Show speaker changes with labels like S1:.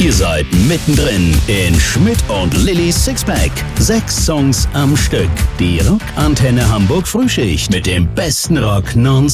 S1: Ihr seid mittendrin in Schmidt und Lillys Sixpack. 6 Songs am Stück. Die Rockantenne Hamburg Frühschicht mit dem besten Rock non